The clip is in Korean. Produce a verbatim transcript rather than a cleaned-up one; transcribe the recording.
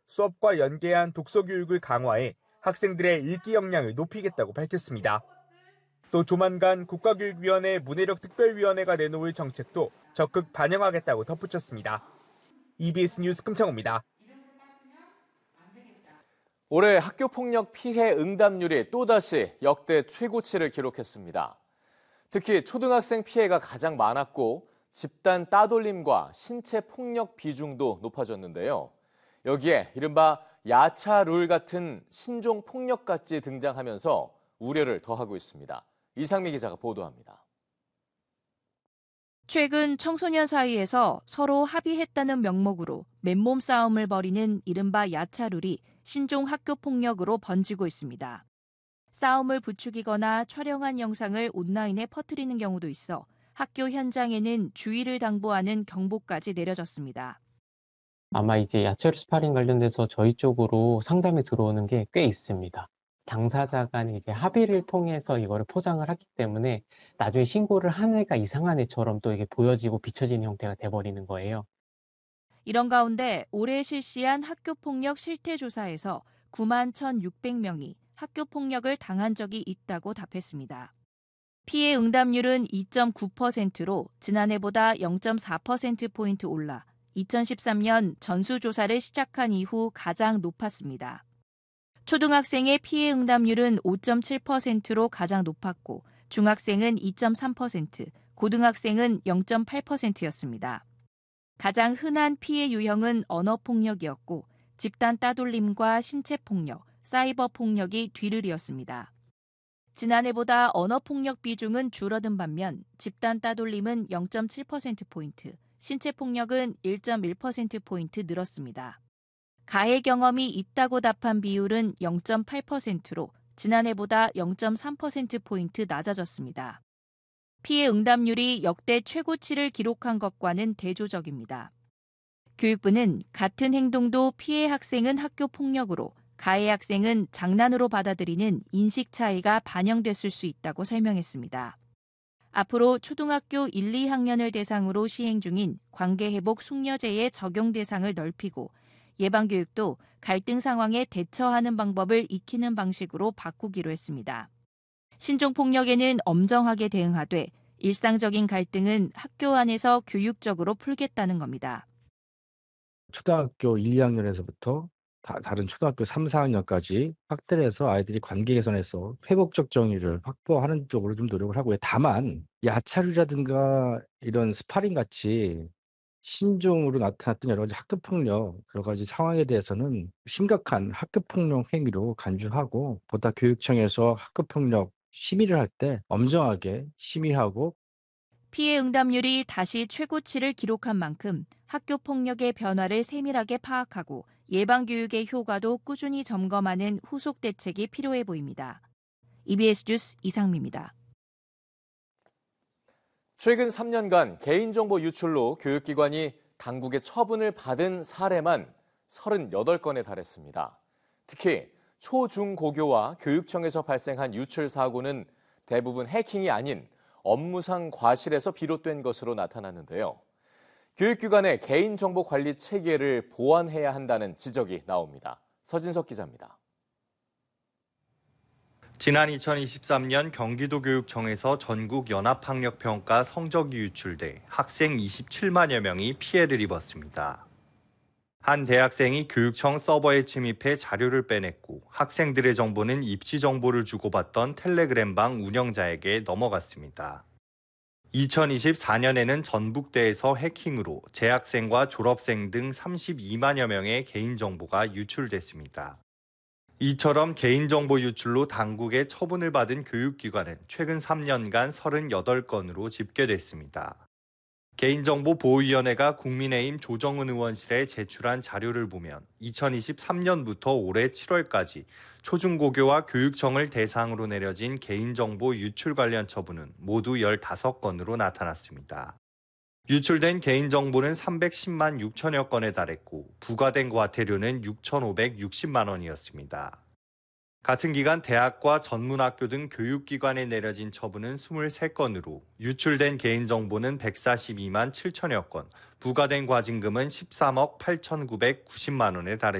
수업과 연계한 독서 교육을 강화해 학생들의 읽기 역량을 높이겠다고 밝혔습니다. 또 조만간 국가교육위원회 문해력 특별위원회가 내놓을 정책도 적극 반영하겠다고 덧붙였습니다. 이비에스 뉴스 금창호입니다. 올해 학교폭력 피해 응답률이 또다시 역대 최고치를 기록했습니다. 특히 초등학생 피해가 가장 많았고 집단 따돌림과 신체 폭력 비중도 높아졌는데요. 여기에 이른바 야차 룰 같은 신종 폭력까지 등장하면서 우려를 더하고 있습니다. 이상미 기자가 보도합니다. 최근 청소년 사이에서 서로 합의했다는 명목으로 맨몸 싸움을 벌이는 이른바 야차 룰이 신종 학교 폭력으로 번지고 있습니다. 싸움을 부추기거나 촬영한 영상을 온라인에 퍼뜨리는 경우도 있어 학교 현장에는 주의를 당부하는 경보까지 내려졌습니다. 아마 이제 야채 스파링 관련돼서 저희 쪽으로 상담이 들어오는 게 꽤 있습니다. 당사자 간에 이제 합의를 통해서 이거를 포장을 하기 때문에 나중에 신고를 한 애가 이상한 애처럼 또 이게 보여지고 비춰지는 형태가 돼버리는 거예요. 이런 가운데 올해 실시한 학교폭력 실태조사에서 구만 천육백 명이 학교폭력을 당한 적이 있다고 답했습니다. 피해 응답률은 이 점 구 퍼센트로 지난해보다 영 점 사 퍼센트포인트 올라 이천십삼 년 전수조사를 시작한 이후 가장 높았습니다. 초등학생의 피해 응답률은 오 점 칠 퍼센트로 가장 높았고 중학생은 이 점 삼 퍼센트, 고등학생은 영 점 팔 퍼센트였습니다. 가장 흔한 피해 유형은 언어폭력이었고 집단 따돌림과 신체폭력, 사이버폭력이 뒤를 이었습니다. 지난해보다 언어폭력 비중은 줄어든 반면 집단 따돌림은 영 점 칠 퍼센트포인트, 신체폭력은 일 점 일 퍼센트포인트 늘었습니다. 가해 경험이 있다고 답한 비율은 영 점 팔 퍼센트로 지난해보다 영 점 삼 퍼센트포인트 낮아졌습니다. 피해 응답률이 역대 최고치를 기록한 것과는 대조적입니다. 교육부는 같은 행동도 피해 학생은 학교 폭력으로, 가해 학생은 장난으로 받아들이는 인식 차이가 반영됐을 수 있다고 설명했습니다. 앞으로 초등학교 일, 이 학년을 대상으로 시행 중인 관계회복 숙려제의 적용 대상을 넓히고 예방교육도 갈등 상황에 대처하는 방법을 익히는 방식으로 바꾸기로 했습니다. 신종폭력에는 엄정하게 대응하되 일상적인 갈등은 학교 안에서 교육적으로 풀겠다는 겁니다. 초등학교 일, 이 학년에서부터 다, 다른 초등학교 삼, 사 학년까지 확대를 해서 아이들이 관계 개선에서 회복적 정의를 확보하는 쪽으로 좀 노력을 하고요. 다만 야차류라든가 이런 스파링 같이 신종으로 나타났던 여러 가지 학교폭력, 여러 가지 상황에 대해서는 심각한 학교폭력 행위로 간주하고 보다 교육청에서 학교폭력 심의를 할 때 엄정하게 심의하고 피해 응답률이 다시 최고치를 기록한 만큼 학교폭력의 변화를 세밀하게 파악하고 예방교육의 효과도 꾸준히 점검하는 후속 대책이 필요해 보입니다. 이비에스 뉴스 이상미입니다. 최근 삼 년간 개인정보 유출로 교육기관이 당국의 처분을 받은 사례만 서른여덟 건에 달했습니다. 특히 초, 중, 고교와 교육청에서 발생한 유출 사고는 대부분 해킹이 아닌 업무상 과실에서 비롯된 것으로 나타났는데요. 교육기관의 개인정보 관리 체계를 보완해야 한다는 지적이 나옵니다. 서진석 기자입니다. 지난 이천이십삼 년 경기도교육청에서 전국 연합학력평가 성적이 유출돼 학생 이십칠만여 명이 피해를 입었습니다. 한 대학생이 교육청 서버에 침입해 자료를 빼냈고 학생들의 정보는 입시 정보를 주고받던 텔레그램방 운영자에게 넘어갔습니다. 이천이십사 년에는 전북대에서 해킹으로 재학생과 졸업생 등 삼십이만여 명의 개인정보가 유출됐습니다. 이처럼 개인정보 유출로 당국의 처분을 받은 교육기관은 최근 삼 년간 서른여덟 건으로 집계됐습니다. 개인정보보호위원회가 국민의힘 조정은 의원실에 제출한 자료를 보면 이천이십삼 년부터 올해 칠월까지 초중고교와 교육청을 대상으로 내려진 개인정보 유출 관련 처분은 모두 열다섯 건으로 나타났습니다. 유출된 개인정보는 삼백십만 육천여 건에 달했고 부과된 과태료는 육천오백육십만 원이었습니다. 같은 기간 대학과 전문학교 등 교육기관에 내려진 처분은 이십삼 건으로 유출된 개인정보는 백사십이만 칠천여 건, 부과된 과징금은 십삼억 팔천구백구십만 원에 달했습니다.